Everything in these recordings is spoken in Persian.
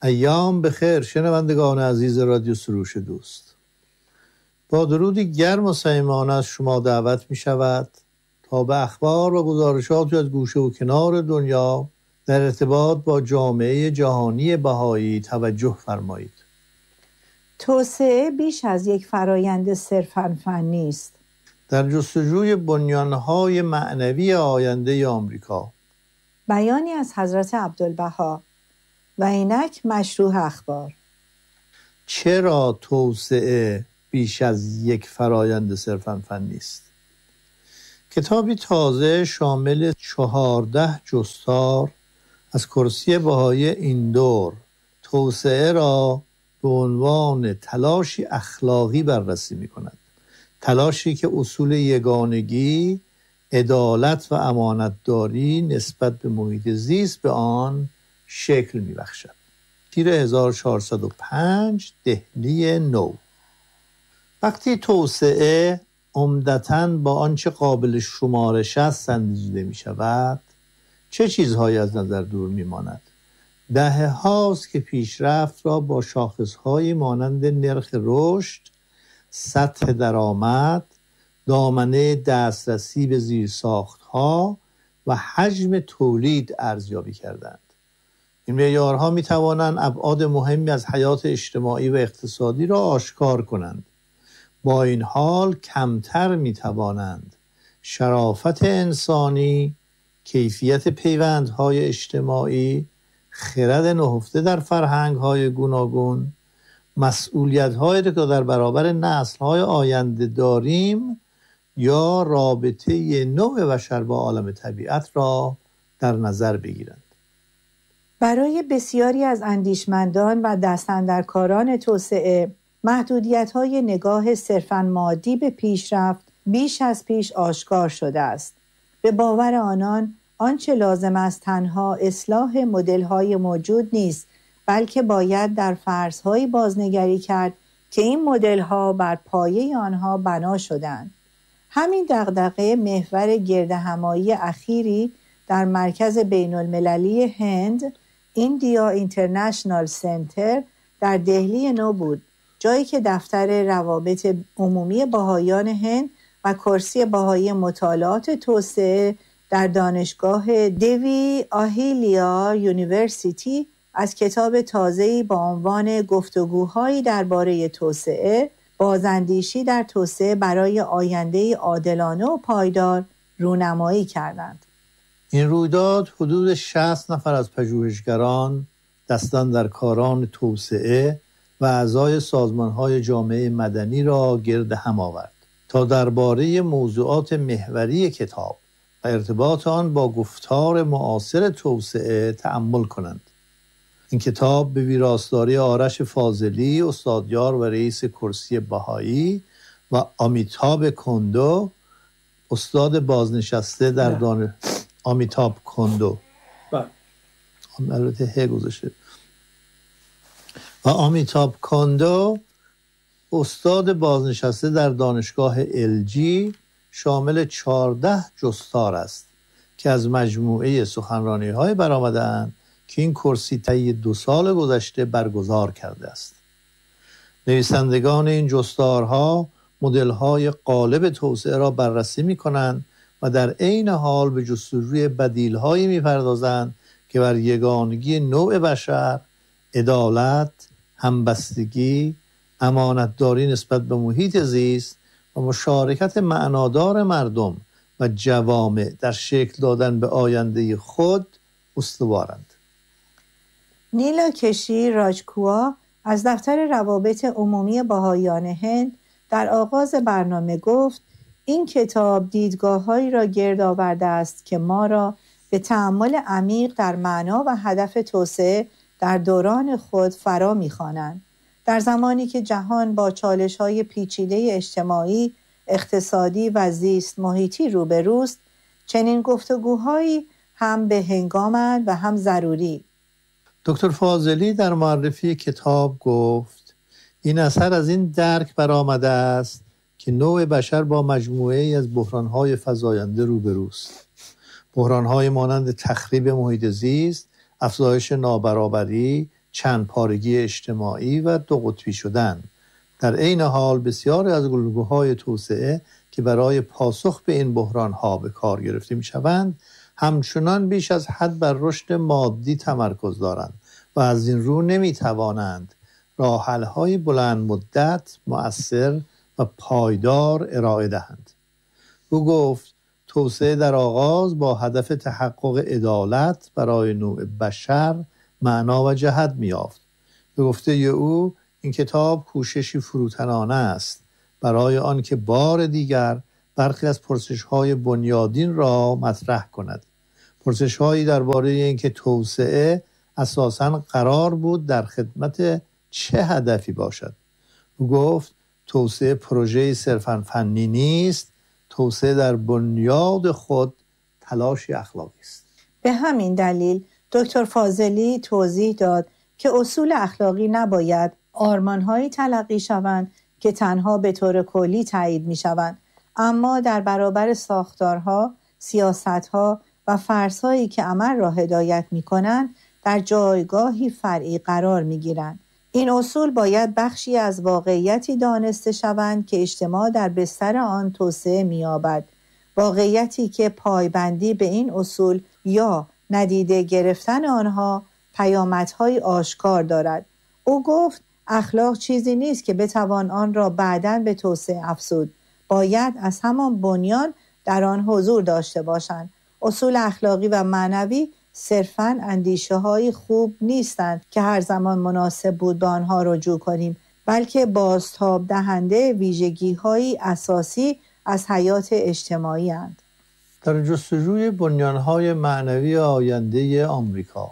ایام بخیر شنوندگان عزیز رادیو سروش دوست. با درودی گرم و صمیمانه از شما دعوت می شود تا به اخبار و گزارشات از گوشه و کنار دنیا در ارتباط با جامعه جهانی بهایی توجه فرمایید. توسعه بیش از یک فرایند صرفاً فنی است. در جستجوی بنیانهای معنوی آینده آمریکا. بیانی از حضرت عبدالبها و اینک مشروح اخبار. چرا توسعه بیش از یک فرایند صرفاً فنی است؟ کتابی تازه شامل 14 جستار از کرسی بهایی ایندور توسعه را به عنوان تلاشی اخلاقی بررسی می کند. تلاشی که اصول یگانگی، عدالت و امانتداری نسبت به محیط زیست به آن شکل می بخشد. تیر 1405 دهلی نو. وقتی توسعه عمدتاً با آنچه قابل شمارش است سنجیده می شود، چه چیزهایی از نظر دور می ماند؟ دهه هاست که پیشرفت را با شاخصهایی مانند نرخ رشد، سطح درآمد، دامنه دسترسی به زیرساختها و حجم تولید ارزیابی کردند. این معیارها می توانند ابعاد مهمی از حیات اجتماعی و اقتصادی را آشکار کنند. با این حال کمتر می توانند شرافت انسانی، کیفیت پیوندهای اجتماعی، خرد نهفته در فرهنگ‌های گوناگون، مسئولیت‌هایی که در برابر نسل‌های آینده داریم یا رابطه نوع بشر با عالم طبیعت را در نظر بگیرند. برای بسیاری از اندیشمندان و دستاندرکاران توسعه، محدودیت‌های نگاه صرفاً مادی به پیشرفت بیش از پیش آشکار شده است. به باور آنان آنچه لازم است تنها اصلاح مدل‌های موجود نیست، بلکه باید در فرض‌هایی بازنگری کرد که این مدل‌ها بر پایه آنها بنا شدند. همین دغدغه محور گردهمایی اخیری در مرکز بین‌المللی هند، ایندیا اینترنشنال سنتر در دهلی نو بود، جایی که دفتر روابط عمومی بهائیان هند و کرسی بهایی مطالعات توسعه در دانشگاه دیوی آهیلیا یونیورسیتی از کتاب تازه‌ای با عنوان گفتگوهایی درباره توسعه، بازاندیشی در توسعه برای آینده عادلانه و پایدار رونمایی کردند. این رویداد حدود 60 نفر از پژوهشگران، دستاندرکاران توسعه و اعضای سازمان‌های جامعه مدنی را گرد هم آورد تا درباره موضوعات محوری کتاب و ارتباط آن با گفتار معاصر توسعه تأمل کنند. این کتاب به ویراستاری آرش فاضلی، استادیار و رئیس کرسی بهایی، و آمیتاب کندو، استاد بازنشسته در آمیتاب کندو البته ه گذاشته و آمیتاب کندو، استاد بازنشسته در دانشگاه LG، شامل 14 جستار است که از مجموعه سخنرانی‌های برآمده‌اند که این کرسی طی 2 سال گذشته برگزار کرده است. نویسندگان این جستارها مدل‌های غالب توسعه را بررسی می‌کنند و در عین حال به جستجوی بدیل‌هایی می‌پردازند که بر یگانگی نوع بشر، عدالت، همبستگی، امانتداری نسبت به محیط زیست و مشارکت معنادار مردم و جوامع در شکل دادن به آینده خود استوارند. نیلا کشی راجکوا از دفتر روابط عمومی بهائیان هند در آغاز برنامه گفت: این کتاب دیدگاه‌هایی را گرد آورده است که ما را به تأمل عمیق در معنا و هدف توسعه در دوران خود فرا می‌خوانند. در زمانی که جهان با چالش‌های پیچیده اجتماعی، اقتصادی و زیست محیطی روبروست، چنین گفتگوهایی هم به هنگامند و هم ضروری. دکتر فاضلی در معرفی کتاب گفت: این اثر از این درک برآمده است که نوع بشر با مجموعه‌ای از بحران‌های فزاینده روبروست. بحران‌های مانند تخریب محیط زیست، افزایش نابرابری، چند پارگی اجتماعی و دو قطبی شدن. در عین حال بسیاری از الگوهای توسعه که برای پاسخ به این بحران‌ها به کار گرفته می‌شوند، همچنان بیش از حد بر رشد مادی تمرکز دارند و از این رو نمی‌توانند راه حل‌های بلند مدت، مؤثر و پایدار ارائه دهند. او گفت توسعه در آغاز با هدف تحقق عدالت برای نوع بشر معنا و جهت می‌یافت. به گفته او این کتاب کوششی فروتنانه است برای آنکه بار دیگر برخی از پرسش‌های بنیادین را مطرح کند. پرسش‌هایی درباره اینکه توسعه اساساً قرار بود در خدمت چه هدفی باشد. او گفت توسعه پروژه‌ای صرفاً فنی نیست، توسعه در بنیاد خود تلاشی اخلاقی است. به همین دلیل دکتر فاضلی توضیح داد که اصول اخلاقی نباید آرمان‌هایی تلقی شوند که تنها به طور کلی تایید می‌شوند، اما در برابر ساختارها، سیاست‌ها و فرض‌هایی که عمل را هدایت می‌کنند در جایگاهی فرعی قرار می‌گیرند. این اصول باید بخشی از واقعیتی دانسته شوند که اجتماع در بستر آن توسعه می‌یابد، واقعیتی که پایبندی به این اصول یا ندیده گرفتن آنها پیامدهای آشکار دارد. او گفت اخلاق چیزی نیست که بتوان آن را بعداً به توسعه افزود، باید از همان بنیان در آن حضور داشته باشند. اصول اخلاقی و معنوی صرفاً اندیشه‌های خوب نیستند که هر زمان مناسب بود به آنها رجوع کنیم، بلکه بازتاب دهنده ویژگی‌های اساسی از حیات اجتماعی اند. در جستجوی بنیان‌های معنوی آینده آمریکا،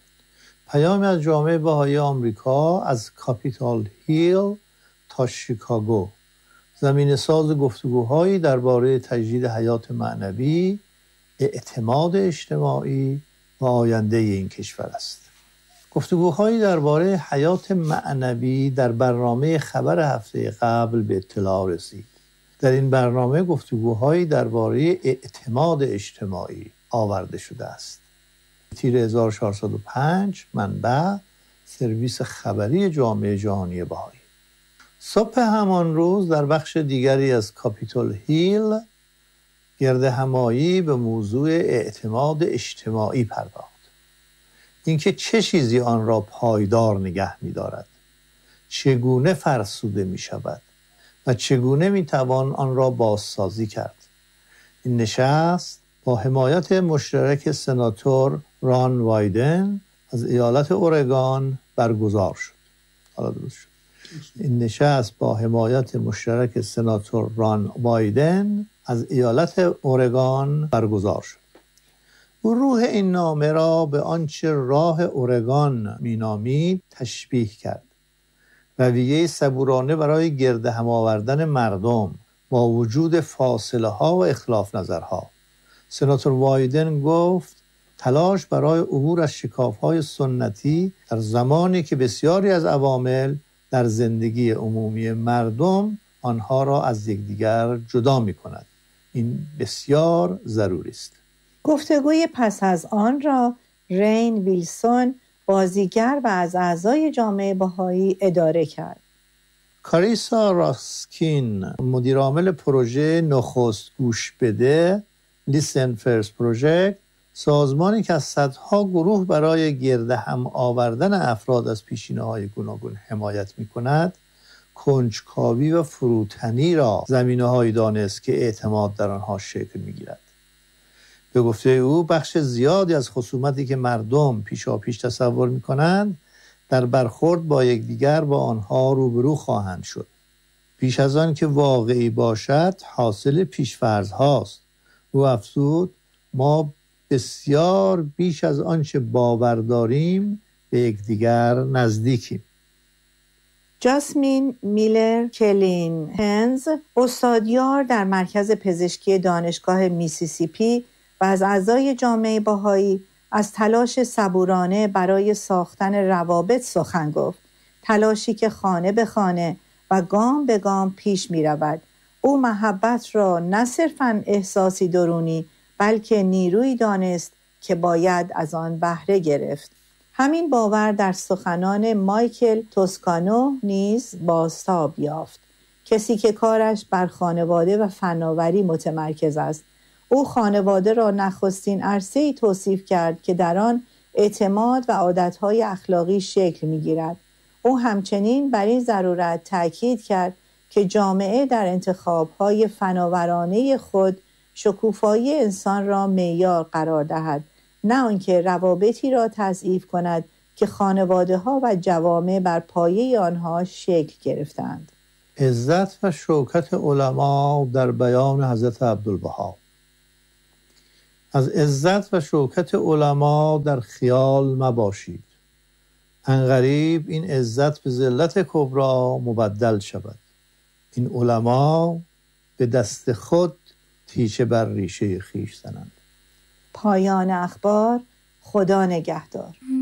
پیامی از جامعه بهایی آمریکا از کاپیتال هیل تا شیکاگو زمینه‌ساز گفتگوهایی درباره تجدید حیات معنوی، اعتماد اجتماعی و آینده این کشور است. گفتگوهایی درباره حیات معنوی در برنامه خبر هفته قبل به اطلاع رسید. در این برنامه گفتگوهایی درباره اعتماد اجتماعی آورده شده است. تیر 1405 منبع سرویس خبری جامعه جهانی بهایی. صبح همان روز در بخش دیگری از کاپیتول هیل گرد همایی به موضوع اعتماد اجتماعی پرداخت. اینکه چه چیزی آن را پایدار نگه می‌دارد، چگونه فرسوده می‌شود و چگونه می‌توان آن را بازسازی کرد. این نشست با حمایت مشترک سناتور ران وایدن از ایالت اورگان برگزار شد. این نشست با حمایت مشترک سناتور ران وایدن از ایالت اورگان برگزار شد. او روح این نامه را به آنچه راه اورگان مینامید تشبیه کرد. رویه صبورانه برای گرد هم آوردن مردم با وجود فاصله ها و اختلاف نظرها. سناتور وایدن گفت تلاش برای عبور از شکاف‌های سنتی در زمانی که بسیاری از عوامل در زندگی عمومی مردم آنها را از یکدیگر جدا می‌کند. این بسیار ضروری است. گفتگوی پس از آن را رین ویلسون بازیگر و از اعضای جامعه بهایی اداره کرد. کاریسا راسکین مدیرعامل پروژه نخست گوش بده لیسن فرست پروژکت، سازمانی که از صدها گروه برای گرد هم آوردن افراد از پیشینه‌های گوناگون حمایت می‌کند، کنجکاوی و فروتنی را زمینه‌هایی دانست که اعتماد در آنها شکل می‌گیرد. به گفته او بخش زیادی از خصومتی که مردم پیشاپیش تصور می‌کنند در برخورد با یکدیگر با آنها روبرو خواهند شد. پیش از آن که واقعی باشد حاصل پیش‌فرض هاست. او افزود ما بسیار بیش از آنچه باور داریم به یکدیگر نزدیکیم. جاسمین میلر کلین هنز، استادیار در مرکز پزشکی دانشگاه میسیسیپی و از اعضای جامعه بهایی، از تلاش صبورانه برای ساختن روابط سخن گفت. تلاشی که خانه به خانه و گام به گام پیش می رود. او محبت را نه صرفاً احساسی درونی بلکه نیرویی دانست که باید از آن بهره گرفت. همین باور در سخنان مایکل توسکانو نیز بازتاب یافت. کسی که کارش بر خانواده و فناوری متمرکز است. او خانواده را نخستین عرصه‌ای توصیف کرد که در آن اعتماد و عادتهای اخلاقی شکل می‌گیرد. او همچنین بر این ضرورت تأکید کرد که جامعه در انتخاب‌های فناورانه خود شکوفایی انسان را معیار قرار دهد، نه آنکه روابطی را تضعیف کند که خانواده‌ها و جوامع بر پایه آنها شکل گرفتند. عزت و شوکت علما در بیان حضرت عبدالبها. از عزت و شوکت علما در خیال مباشید. عنقریب این عزت به ذلت کبری مبدل شود. این علما به دست خود تیشه بر ریشه خویش زنند. پایان اخبار. خدا نگهدار.